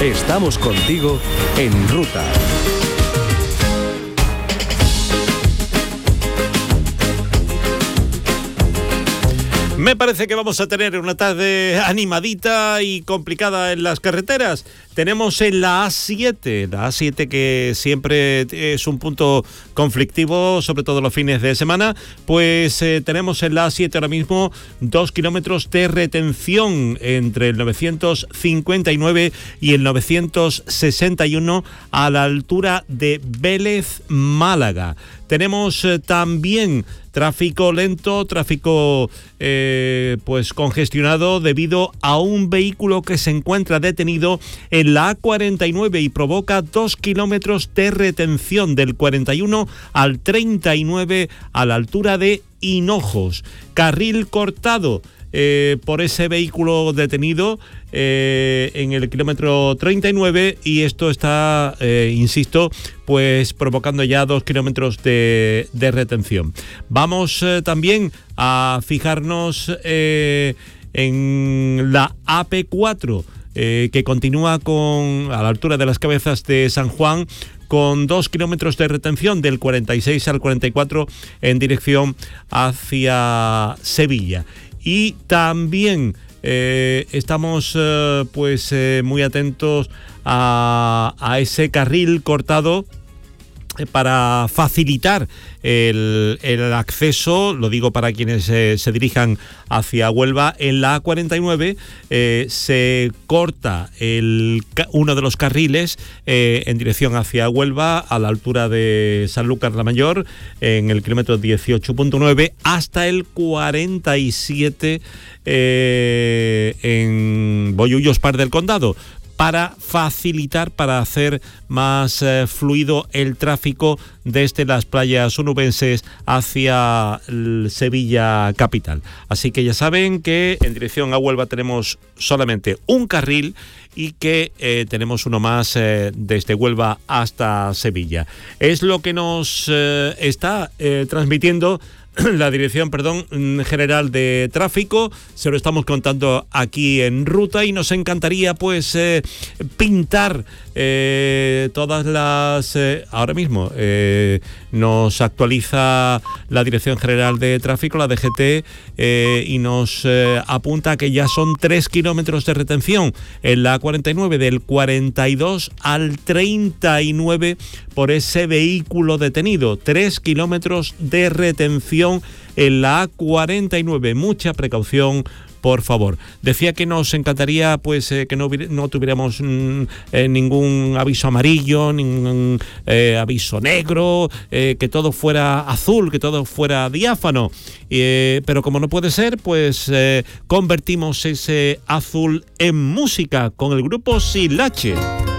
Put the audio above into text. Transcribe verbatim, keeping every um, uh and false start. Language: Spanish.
Estamos contigo en ruta. Me parece que vamos a tener una tarde animadita y complicada en las carreteras. Tenemos en la A siete, la A siete que siempre es un punto conflictivo, sobre todo los fines de semana, pues eh, tenemos en la A siete ahora mismo dos kilómetros de retención entre el novecientos cincuenta y nueve y el novecientos sesenta y uno a la altura de Vélez, Málaga. Tenemos eh, también tráfico lento, tráfico eh, pues congestionado debido a un vehículo que se encuentra detenido en la A cuarenta y nueve y provoca dos kilómetros de retención del cuarenta y uno al treinta y nueve a la altura de Hinojos. Carril cortado Eh, por ese vehículo detenido eh, en el kilómetro treinta y nueve y esto está, eh, insisto, pues provocando ya dos kilómetros de, de retención. Vamos eh, también a fijarnos eh, en la A P cuatro, eh, que continúa con a la altura de las Cabezas de San Juan, con dos kilómetros de retención del cuarenta y seis al cuarenta y cuatro en dirección hacia Sevilla. Y también eh, estamos eh, pues eh, muy atentos a, a ese carril cortado para facilitar el, el acceso, lo digo para quienes eh, se dirijan hacia Huelva. En la A cuarenta y nueve eh, se corta el, uno de los carriles eh, en dirección hacia Huelva a la altura de Sanlúcar la Mayor, en el kilómetro dieciocho punto nueve, hasta el cuarenta y siete eh, en Bollullos, Par del Condado, para facilitar, para hacer más eh, fluido el tráfico desde las playas onubenses hacia el Sevilla capital. Así que ya saben que en dirección a Huelva tenemos solamente un carril y que eh, tenemos uno más eh, desde Huelva hasta Sevilla. Es lo que nos eh, está eh, transmitiendo la Dirección, perdón, General de Tráfico. Se lo estamos contando aquí en Ruta y nos encantaría pues eh, pintar eh, todas las... Eh, ahora mismo eh, nos actualiza la Dirección General de Tráfico, la D G T, eh, y nos eh, apunta que ya son tres kilómetros de retención en la A cuarenta y nueve del cuarenta y dos al treinta y nueve por ese vehículo detenido. Tres kilómetros de retención en la A cuarenta y nueve. Mucha precaución, por favor. Decía que nos encantaría pues eh, que no, no tuviéramos mm, eh, ningún aviso amarillo, ningún eh, aviso negro, eh, que todo fuera azul, que todo fuera diáfano. Eh, pero como no puede ser, pues eh, convertimos ese azul en música con el grupo Silache.